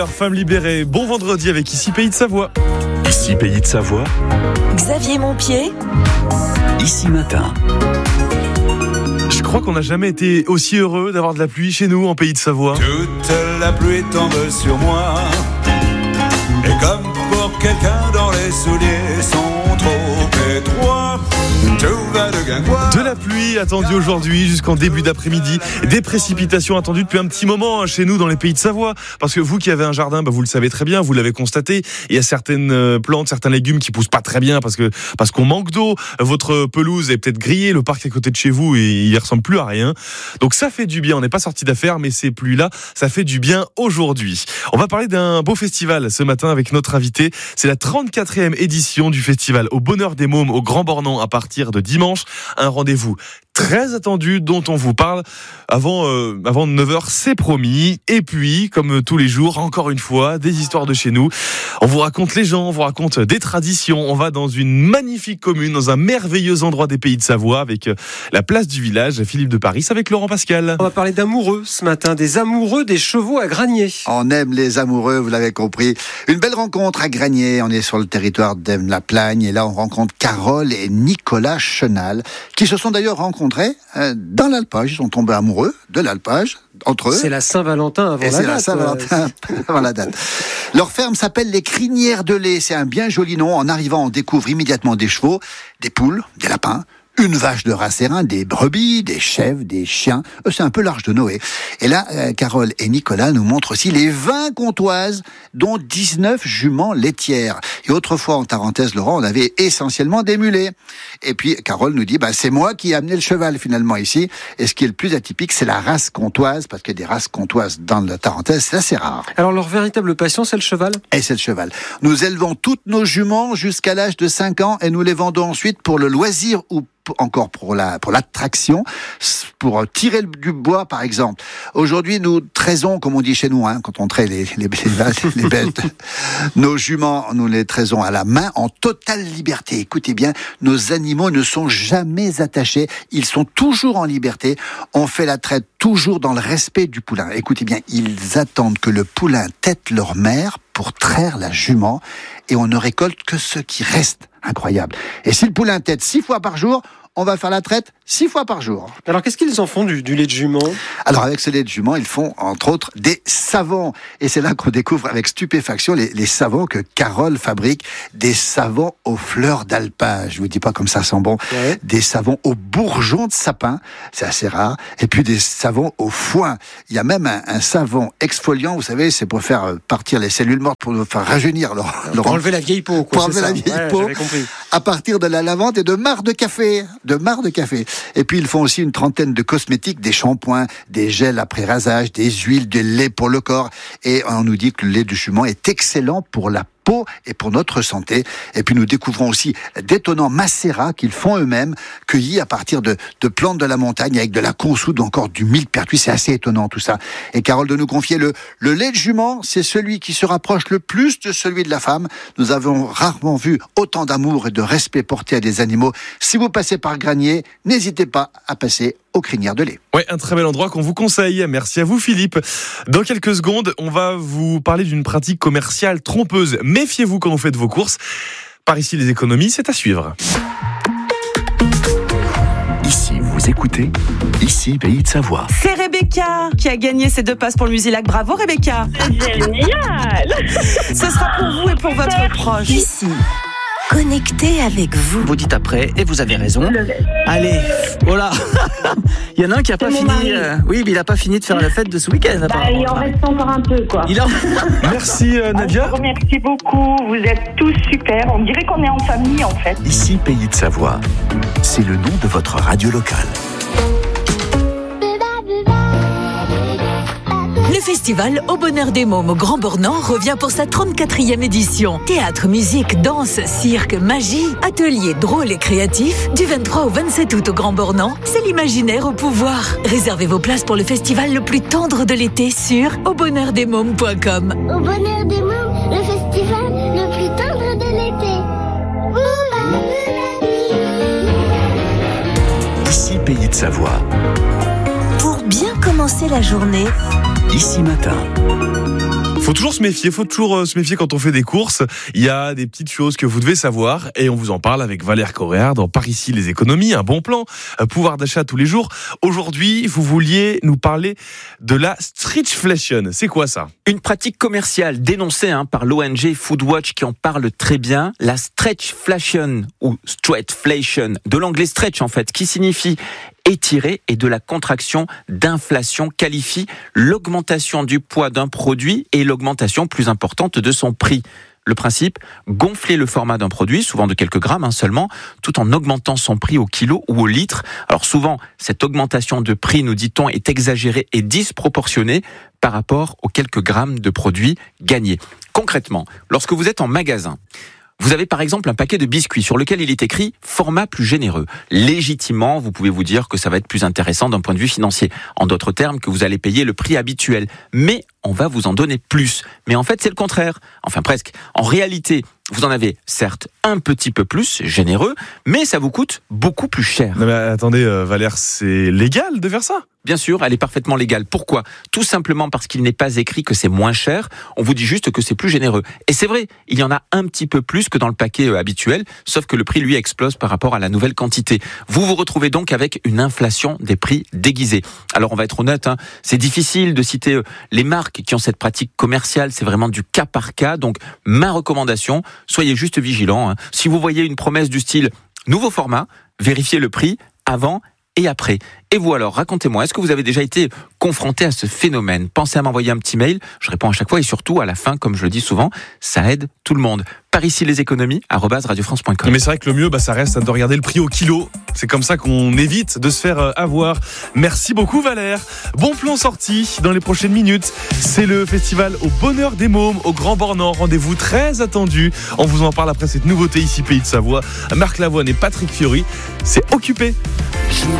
Femme libérée, bon vendredi avec Ici Pays de Savoie. Ici Pays de Savoie. Xavier Montpied. Ici Matin. Je crois qu'on n'a jamais été aussi heureux d'avoir de la pluie chez nous en Pays de Savoie. Toute la pluie tombe sur moi, et comme pour quelqu'un dont les souliers sont trop étroits, tout va de guingois. De la pluie attendue aujourd'hui jusqu'en début d'après-midi. Des précipitations attendues depuis un petit moment chez nous dans les Pays de Savoie. Parce que vous qui avez un jardin, vous le savez très bien, vous l'avez constaté. Il y a certaines plantes, certains légumes qui poussent pas très bien parce qu'on manque d'eau. Votre pelouse est peut-être grillée, le parc à côté de chez vous et il ressemble plus à rien. Donc ça fait du bien. On n'est pas sorti d'affaires, mais ces pluies-là, ça fait du bien aujourd'hui. On va parler d'un beau festival ce matin avec notre invité. C'est la 34e édition du festival Au Bonheur des Mômes au Grand Bornand à partir de dimanche. Un rendez-vous très attendu dont on vous parle avant 9h, c'est promis. Et puis, comme tous les jours, encore une fois, des histoires de chez nous. On vous raconte les gens, on vous raconte des traditions. On va dans une magnifique commune, dans un merveilleux endroit des Pays de Savoie avec la place du village, Philippe de Paris, avec Laurent Pascal. On va parler d'amoureux ce matin, des amoureux des chevaux à Granier. On aime les amoureux, vous l'avez compris. Une belle rencontre à Granier. On est sur le territoire d'Aime-la-Plagne et là on rencontre Carole et Nicolas Chenal qui se sont d'ailleurs rencontrés dans l'alpage. Ils sont tombés amoureux de l'alpage entre eux. C'est la Saint-Valentin avant la date. C'est la Saint-Valentin avant la date. Leur ferme s'appelle les Crinières de lait. C'est un bien joli nom. En arrivant, on découvre immédiatement des chevaux, des poules, des lapins, une vache de race airain, des brebis, des chèvres, des chiens. C'est un peu l'Arche de Noé. Et là, Carole et Nicolas nous montrent aussi les 20 comptoises, dont 19 juments laitières. Et autrefois, en Tarentaise, Laurent, on avait essentiellement des mulets. Et puis, Carole nous dit, c'est moi qui ai amené le cheval, finalement, ici. Et ce qui est le plus atypique, c'est la race comtoise, parce que des races comtoises dans la Tarentaise, c'est assez rare. Alors, leur véritable passion, c'est le cheval ? Et c'est le cheval. Nous élevons toutes nos juments jusqu'à l'âge de 5 ans et nous les vendons ensuite pour le loisir ou encore pour l'attraction, pour tirer du bois par exemple. Aujourd'hui, nous traisons, comme on dit chez nous, quand on traite les bêtes, nos juments, nous les traisons à la main en totale liberté. Écoutez bien, nos animaux ne sont jamais attachés, ils sont toujours en liberté. On fait la traite toujours dans le respect du poulain. Écoutez bien, ils attendent que le poulain tète leur mère pour traire la jument et on ne récolte que ce qui reste. Incroyable. Et si le poulain tète 6 fois par jour, on va faire la traite 6 fois par jour. Alors, qu'est-ce qu'ils en font du lait de jument ? Alors, avec ce lait de jument, ils font, entre autres, des savons. Et c'est là qu'on découvre avec stupéfaction les savons que Carole fabrique. Des savons aux fleurs d'alpage. Je vous dis pas comme ça sent bon. Ouais. Des savons aux bourgeons de sapin. C'est assez rare. Et puis, des savons au foin. Il y a même un savon exfoliant. Vous savez, c'est pour faire partir les cellules mortes, pour nous faire rajeunir. Pour enlever la vieille peau, quoi. Pour enlever la vieille peau. À partir de la lavande et de marc de café. Et puis ils font aussi une trentaine de cosmétiques, des shampoings, des gels après rasage, des huiles, du lait pour le corps. Et on nous dit que le lait de jument est excellent pour la peau et pour notre santé. Et puis nous découvrons aussi d'étonnants macérats qu'ils font eux-mêmes, cueillis à partir de plantes de la montagne avec de la consoude ou encore du millepertuis. C'est assez étonnant tout ça. Et Carole de nous confier le lait de jument, c'est celui qui se rapproche le plus de celui de la femme. Nous avons rarement vu autant d'amour et de respect porté à des animaux. Si vous passez par Granier, n'hésitez pas à passer aux Crinières de lait. Ouais, un très bel endroit qu'on vous conseille. Merci à vous Philippe. Dans quelques secondes, on va vous parler d'une pratique commerciale trompeuse. Méfiez-vous quand vous faites vos courses. Par ici, les économies, c'est à suivre. Ici, vous écoutez Ici, Pays de Savoie. C'est Rebecca qui a gagné ses 2 passes pour le Musilac. Bravo Rebecca. Génial. Ce sera pour vous et pour votre proche. Ici, connecté avec vous. Vous dites après, et vous avez raison. Allez, voilà. Il y en a un qui a pas fini. Oui, mais il a pas fini de faire la fête de ce week-end. Il en reste encore un peu, quoi. Merci Nadia. Je vous remercie beaucoup. Vous êtes tous super. On dirait qu'on est en famille, en fait. Ici, Pays de Savoie. C'est le nom de votre radio locale. Le festival Au Bonheur des Mômes au Grand Bornand revient pour sa 34e édition. Théâtre, musique, danse, cirque, magie, ateliers drôles et créatifs. Du 23 au 27 août au Grand Bornand, c'est l'imaginaire au pouvoir. Réservez vos places pour le festival le plus tendre de l'été sur aubonheurdesmômes.com. Au Bonheur des Mômes, le festival le plus tendre de l'été. Ici, Pays de Savoie. Pour bien commencer la journée, Ici Matin. Faut toujours se méfier quand on fait des courses. Il y a des petites choses que vous devez savoir et on vous en parle avec Valère Coréard dans Par ici les économies, un bon plan, pouvoir d'achat tous les jours. Aujourd'hui, vous vouliez nous parler de la stretchflation. C'est quoi ça ? Une pratique commerciale dénoncée par l'ONG Foodwatch qui en parle très bien. La stretchflation ou stretchflation, de l'anglais stretch en fait, qui signifie étirer, et de la contraction d'inflation qualifie l'augmentation du poids d'un produit et l'augmentation plus importante de son prix. Le principe, gonfler le format d'un produit, souvent de quelques grammes seulement, tout en augmentant son prix au kilo ou au litre. Alors souvent, cette augmentation de prix, nous dit-on, est exagérée et disproportionnée par rapport aux quelques grammes de produits gagnés. Concrètement, lorsque vous êtes en magasin, vous avez par exemple un paquet de biscuits sur lequel il est écrit « format plus généreux ». Légitimement, vous pouvez vous dire que ça va être plus intéressant d'un point de vue financier. En d'autres termes, que vous allez payer le prix habituel. Mais on va vous en donner plus. Mais en fait, c'est le contraire. Enfin, presque. En réalité, vous en avez certes un petit peu plus généreux, mais ça vous coûte beaucoup plus cher. Non mais attendez, Valère, c'est légal de faire ça ? Bien sûr, elle est parfaitement légale. Pourquoi ? Tout simplement parce qu'il n'est pas écrit que c'est moins cher, on vous dit juste que c'est plus généreux. Et c'est vrai, il y en a un petit peu plus que dans le paquet habituel, sauf que le prix, lui, explose par rapport à la nouvelle quantité. Vous vous retrouvez donc avec une inflation des prix déguisée. Alors on va être honnête, c'est difficile de citer les marques qui ont cette pratique commerciale, c'est vraiment du cas par cas. Donc ma recommandation, soyez juste vigilants. Si vous voyez une promesse du style « nouveau format », vérifiez le prix avant et après. Et vous alors, racontez-moi, est-ce que vous avez déjà été confronté à ce phénomène ? Pensez à m'envoyer un petit mail, je réponds à chaque fois et surtout à la fin, comme je le dis souvent, ça aide tout le monde. Par ici les économies, @radiofrance.com. Mais c'est vrai que le mieux, ça reste de regarder le prix au kilo. C'est comme ça qu'on évite de se faire avoir. Merci beaucoup Valère. Bon plan sorti dans les prochaines minutes. C'est le festival au Bonheur des Mômes au Grand Bornand. Rendez-vous très attendu. On vous en parle après cette nouveauté ici Pays de Savoie. Marc Lavoine et Patrick Fiori. C'est occupé.